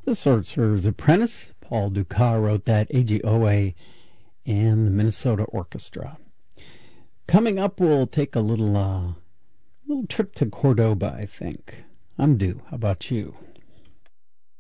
The Sorcerer's Apprentice. Paul Dukas wrote that, AGOA and the Minnesota Orchestra. Coming up, we'll take a little trip to Cordoba, I think. I'm due. How about you?